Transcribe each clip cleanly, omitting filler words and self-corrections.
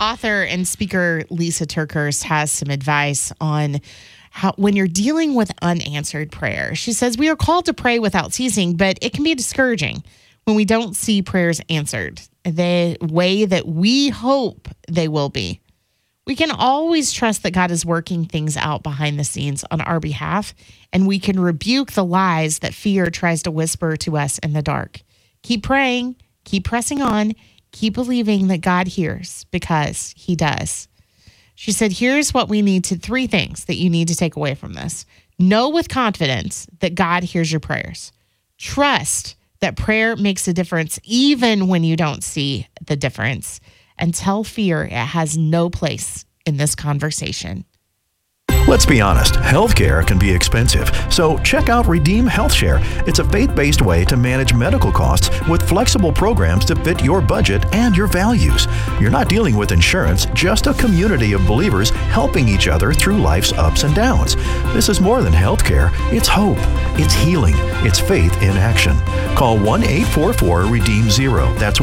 author and speaker Lisa TerKeurst has some advice on how, when you're dealing with unanswered prayer. She says we are called to pray without ceasing, but it can be discouraging when we don't see prayers answered the way that we hope they will be. We can always trust that God is working things out behind the scenes on our behalf, and we can rebuke the lies that fear tries to whisper to us in the dark. Keep praying, keep pressing on, keep believing that God hears, because he does. She said, here's what we need to, 3 things that you need to take away from this. Know with confidence that God hears your prayers. Trust that prayer makes a difference even when you don't see the difference. And tell fear it has no place in this conversation. Let's be honest, healthcare can be expensive, so check out Redeem HealthShare. It's a faith-based way to manage medical costs with flexible programs to fit your budget and your values. You're not dealing with insurance, just a community of believers helping each other through life's ups and downs. This is more than healthcare. It's hope. It's healing. It's faith in action. Call 1-844-REDEEM-0. That's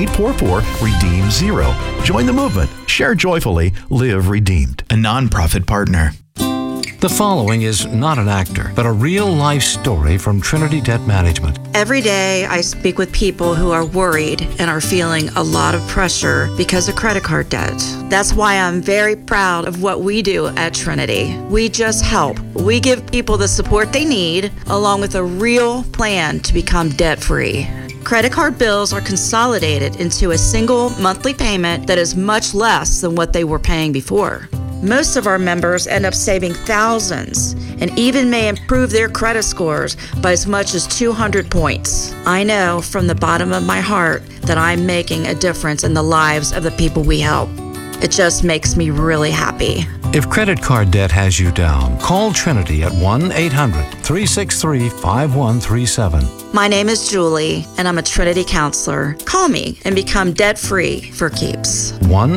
1-844-REDEEM-0. Join the movement. Share joyfully. Live redeemed. A nonprofit partner. The following is not an actor, but a real-life story from Trinity Debt Management. Every day, I speak with people who are worried and are feeling a lot of pressure because of credit card debt. That's why I'm very proud of what we do at Trinity. We just help. We give people the support they need, along with a real plan to become debt-free. Credit card bills are consolidated into a single monthly payment that is much less than what they were paying before. Most of our members end up saving thousands and even may improve their credit scores by as much as 200 points. I know from the bottom of my heart that I'm making a difference in the lives of the people we help. It just makes me really happy. If credit card debt has you down, call Trinity at 1-800-363-5137. My name is Julie, and I'm a Trinity counselor. Call me and become debt-free for keeps.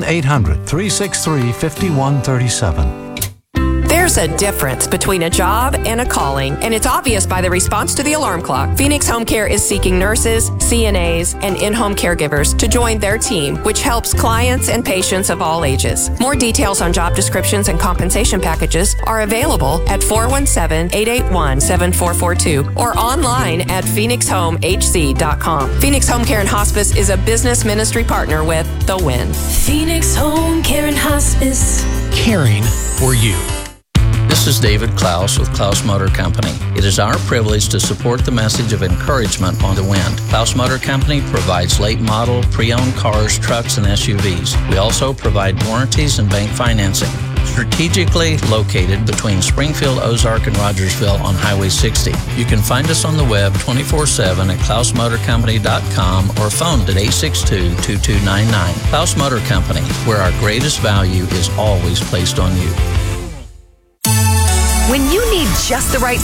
1-800-363-5137. There's a difference between a job and a calling, and it's obvious by the response to the alarm clock. Phoenix Home Care is seeking nurses, CNAs, and in-home caregivers to join their team, which helps clients and patients of all ages. More details on job descriptions and compensation packages are available at 417-881-7442 or online at phoenixhomehc.com. Phoenix Home Care and Hospice is a business ministry partner with The Win. Phoenix Home Care and Hospice. Caring for you. This is David Klaus with Klaus Motor Company. It is our privilege to support the message of encouragement on the wind. Klaus Motor Company provides late model, pre-owned cars, trucks, and SUVs. We also provide warranties and bank financing. Strategically located between Springfield, Ozark, and Rogersville on Highway 60. You can find us on the web 24/7 at klausmotorcompany.com or phone at 862-2299. Klaus Motor Company, where our greatest value is always placed on you. When you need just the right